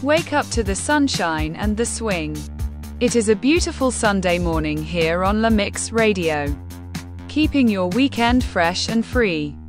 Wake up to the sunshine and the swing. It is a beautiful Sunday morning here on La Mix Radio. Keeping your weekend fresh and free.